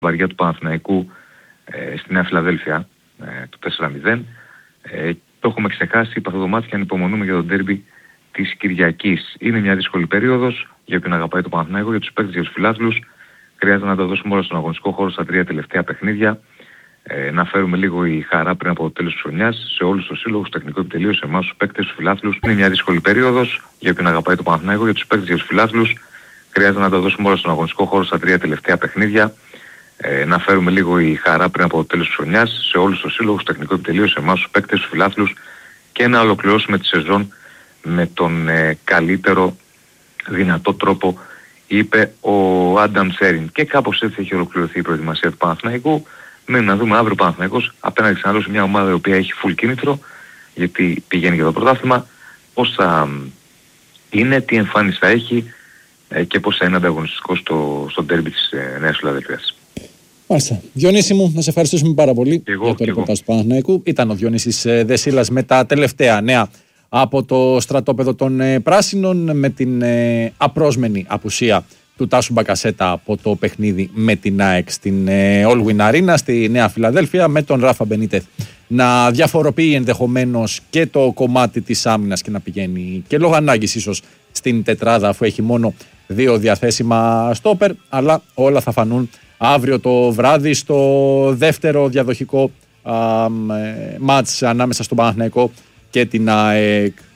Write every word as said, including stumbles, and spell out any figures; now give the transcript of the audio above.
βαριά του Παναθηναϊκού ε, στη Νέα Φιλαδέλφια, ε, το τέσσερα μηδέν. Ε, το έχουμε ξεχάσει, είπα αυτό το μάτι και ανυπομονούμε για τον ντέρμπι της Κυριακής. Είναι μια δύσκολη περίοδος για όποιον αγαπάει το Παναθηναϊκό, για τους παίκτες, για τους φιλάθλους. Χρειάζεται να τα δώσουμε όλα στον αγωνιστικό χώρο στα τρία τελευταία παιχνίδια. Ε, να φέρουμε λίγο η χαρά πριν από το τέλος της χρονιάς σε όλους τους σύλλογους, στο τεχνικό επιτελείο, σε εμάς τους παίκτες, τους φιλάθλους. Είναι μια δύσκολη περίοδος για όποιον αγαπάει το Παναθηναϊκό, για τους παίκτες, για τους φιλάθλους. Χρειάζεται να τα δώσουμε όλα στον αγωνιστικό χώρο στα τρία τελευταία παιχνίδια. Ε, να φέρουμε λίγο η χαρά πριν από το τέλος της χρονιάς σε όλους τους σύλλογους, στο τεχνικό επιτελείο, σε εμάς τους παίκτες, τους φιλάθλους και να ολοκληρώσουμε τη σεζόν με τον ε, καλύτερο δυνατό τρόπο, είπε ο Άνταμ Σέριν. Και κάπως έτσι έχει ολοκληρωθεί η προετοιμασία του Παναθηναϊκού. Μένει να δούμε αύριο ο Παναθηναϊκός απέναντι ξανά σε μια ομάδα η οποία έχει full κίνητρο, γιατί πηγαίνει για το πρωτάθλημα, πώς θα είναι, τι εμφάνιση θα έχει ε, και πώς θα είναι ανταγωνιστικός στο, στο ντέρμπι της ε, Νέας Φιλαδέλφειας. Μάλιστα. Διονύση μου, να σε ευχαριστήσουμε πάρα πολύ εγώ, για το ρεπορτάζ του Παναθηναϊκού. Ήταν ο Διονύσης ε, Δεσίλας με τα τελευταία νέα από το στρατόπεδο των ε, Πράσινων, με την ε, απρόσμενη απουσία του Τάσου Μπακασέτα από το παιχνίδι με την ΑΕΚ στην ε, All Win Arena στη Νέα Φιλαδέλφεια, με τον Ράφα Μπενίτεθ να διαφοροποιεί ενδεχομένως και το κομμάτι της άμυνας και να πηγαίνει και λόγω ανάγκης ίσως στην τετράδα, αφού έχει μόνο δύο διαθέσιμα στόπερ, αλλά όλα θα φανούν αύριο το βράδυ στο δεύτερο διαδοχικό α, ε, μάτς ανάμεσα στον Παναθηναϊκό και την ΑΕΚ.